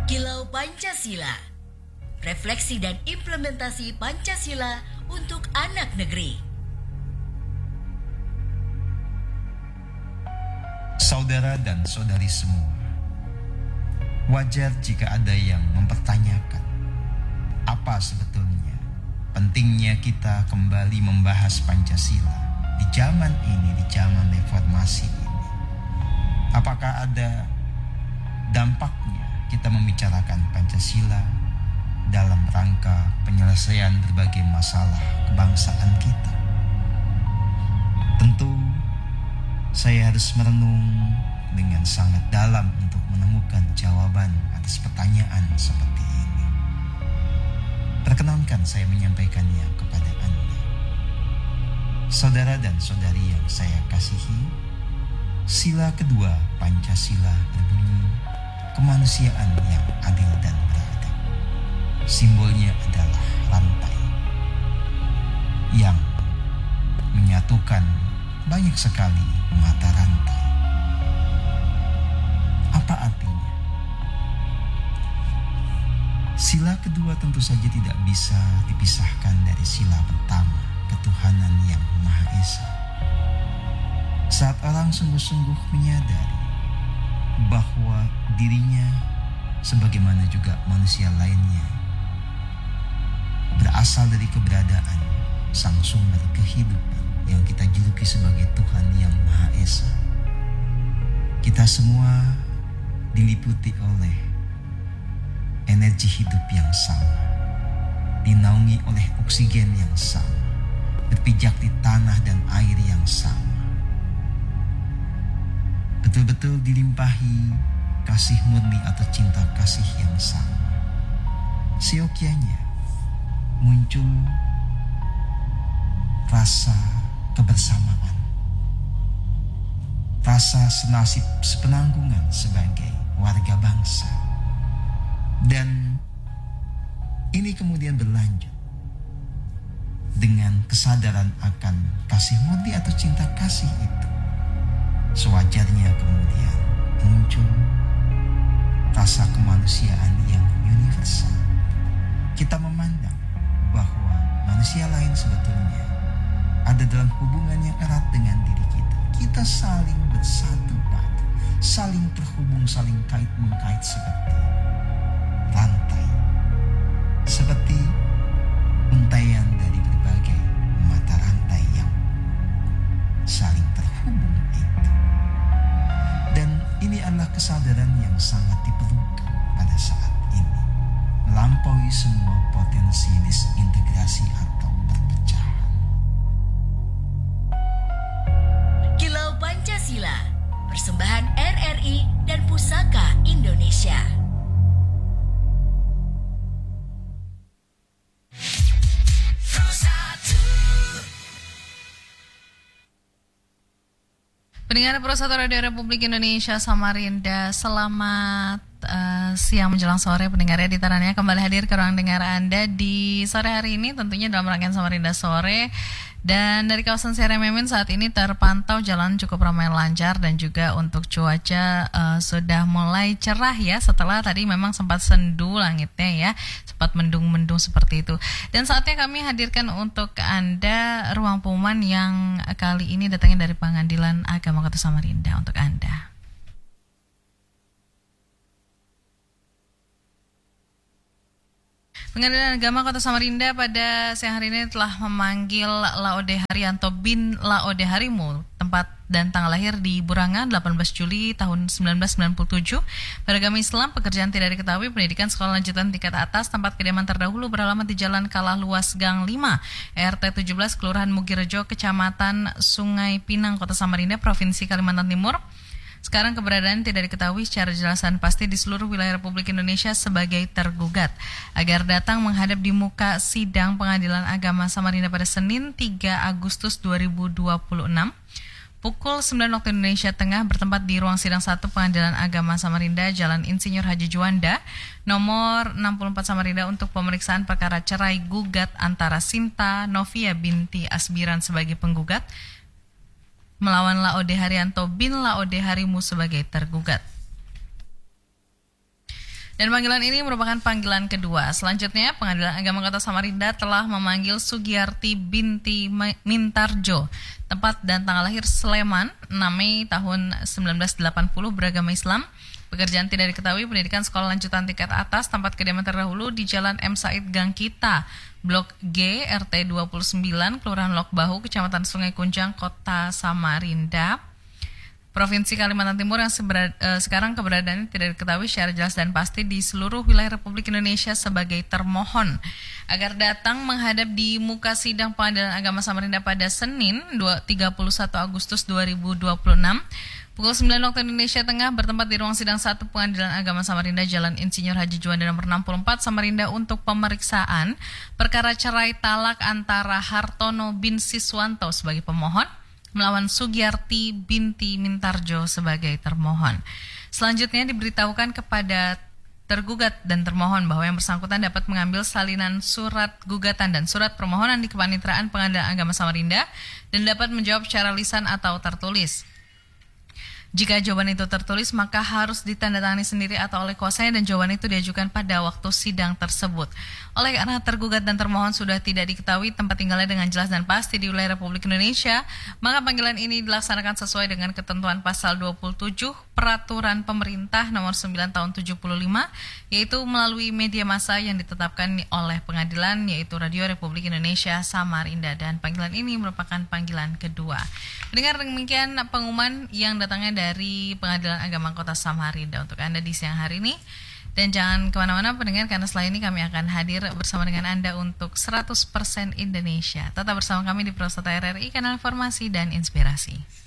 Kilau Pancasila. Refleksi dan implementasi Pancasila untuk anak negeri. Saudara dan saudari semua, wajar jika ada yang mempertanyakan apa sebetulnya pentingnya kita kembali membahas Pancasila di zaman ini, di zaman reformasi ini. Apakah ada dampaknya kita membicarakan Pancasila dalam rangka penyelesaian berbagai masalah kebangsaan kita? Tentu saya harus merenung dengan sangat dalam untuk menemukan jawaban atas pertanyaan seperti ini. Perkenankan saya menyampaikannya kepada Anda. Saudara dan saudari yang saya kasihi, sila kedua Pancasila berbunyi kemanusiaan yang adil dan beradab. Simbolnya adalah rantai yang menyatukan banyak sekali mata rantai. Apa artinya? Sila kedua tentu saja tidak bisa dipisahkan dari sila pertama, ketuhanan yang Maha Esa. Saat orang sungguh-sungguh menyadari bahwa dirinya sebagaimana juga manusia lainnya berasal dari keberadaan Sang Sumber kehidupan yang kita juluki sebagai Tuhan yang Maha Esa. Kita semua diliputi oleh energi hidup yang sama, dinaungi oleh oksigen yang sama, berpijak di tanah dan air yang sama. Betul-betul dilimpahi kasih murni atau cinta kasih yang sama. Seyogyanya muncul rasa kebersamaan, rasa senasib sepenanggungan sebagai warga bangsa. Dan ini kemudian berlanjut dengan kesadaran akan kasih murni atau cinta kasih itu. Sewajarnya kemudian muncul rasa kemanusiaan yang universal. Kita memandang bahwa manusia lain sebetulnya ada dalam hubungan yang erat dengan diri kita. Kita saling bersatu padu, saling terhubung, saling kait-mengkait seperti rantai, seperti untaian dari berbagai mata rantai yang saling terhubung itu. Dan ini adalah kesadaran yang sangat diperlukan pada saat ini, melampaui semua potensi disintegrasi atau perpecahan. Kilau Pancasila, persembahan RRI dan Pusaka Indonesia. Pendengar Pro 1 Radio Republik Indonesia Samarinda, selamat siang menjelang sore pendengar ya. Ditarannya kembali hadir ke ruang dengar Anda di sore hari ini, tentunya dalam rangkaian Samarinda Sore. Dan dari kawasan Serememin saat ini terpantau jalan cukup ramai lancar dan juga untuk cuaca sudah mulai cerah ya, setelah tadi memang sempat sendu langitnya ya, sempat mendung-mendung seperti itu. Dan saatnya kami hadirkan untuk Anda ruang pengumuman yang kali ini datangnya dari Pengadilan Agama Kota Samarinda untuk Anda. Pengadilan Agama Kota Samarinda pada siang hari ini telah memanggil Laode Haryanto bin Laode Harimu, tempat dan tanggal lahir di Burangan 18 Juli tahun 1997. Beragama Islam, pekerjaan tidak diketahui, pendidikan sekolah lanjutan tingkat atas, tempat kediaman terdahulu beralamat di Jalan Kalah Luas Gang 5, RT 17, Kelurahan Mugirejo, Kecamatan Sungai Pinang, Kota Samarinda, Provinsi Kalimantan Timur. Sekarang keberadaan tidak diketahui secara jelas dan pasti di seluruh wilayah Republik Indonesia sebagai tergugat. Agar datang menghadap di muka sidang Pengadilan Agama Samarinda pada Senin 3 Agustus 2026 pukul 9 waktu Indonesia Tengah, bertempat di ruang sidang 1 Pengadilan Agama Samarinda, Jalan Insinyur Haji Juanda, nomor 64 Samarinda, untuk pemeriksaan perkara cerai gugat antara Sinta Novia binti Asbiran sebagai penggugat melawan Laode Haryanto bin Laode Harimu sebagai tergugat. Dan panggilan ini merupakan panggilan kedua. Selanjutnya, Pengadilan Agama Kota Samarinda telah memanggil Sugiyarti binti Mintarjo, tempat dan tanggal lahir Sleman, 6 Mei tahun 1980, beragama Islam. Pekerjaan tidak diketahui, pendidikan sekolah lanjutan tingkat atas, tempat kediaman terdahulu di Jalan M. Said Gang Kita, Blok G, RT 29, Kelurahan Lok Bahu, Kecamatan Sungai Kunjang, Kota Samarinda, Provinsi Kalimantan Timur, yang sekarang keberadaannya tidak diketahui secara jelas dan pasti di seluruh wilayah Republik Indonesia sebagai termohon, agar datang menghadap di muka sidang Pengadilan Agama Samarinda pada Senin 31 Agustus 2026 pukul 9 waktu Indonesia Tengah, bertempat di ruang sidang 1 Pengadilan Agama Samarinda, Jalan Insinyur Haji Juanda nomor 64 Samarinda, untuk pemeriksaan perkara cerai talak antara Hartono bin Siswanto sebagai pemohon melawan Sugiyarti binti Mintarjo sebagai termohon. Selanjutnya diberitahukan kepada tergugat dan termohon bahwa yang bersangkutan dapat mengambil salinan surat gugatan dan surat permohonan di Kepanitraan Pengadilan Agama Samarinda dan dapat menjawab secara lisan atau tertulis. Jika jawaban itu tertulis, maka harus ditandatangani sendiri atau oleh kuasanya dan jawaban itu diajukan pada waktu sidang tersebut. Oleh karena tergugat dan termohon sudah tidak diketahui tempat tinggalnya dengan jelas dan pasti di wilayah Republik Indonesia, maka panggilan ini dilaksanakan sesuai dengan ketentuan pasal 27 Peraturan Pemerintah nomor 9 tahun 75, yaitu melalui media massa yang ditetapkan oleh pengadilan, yaitu Radio Republik Indonesia Samarinda, dan panggilan ini merupakan panggilan kedua. Dengar demikian pengumuman yang datangnya dari Pengadilan Agama Kota Samarinda untuk Anda di siang hari ini. Dan jangan kemana-mana pendengar, karena setelah ini kami akan hadir bersama dengan Anda untuk 100% Indonesia. Tetap bersama kami di Prostata RRI, Kanal Informasi dan Inspirasi.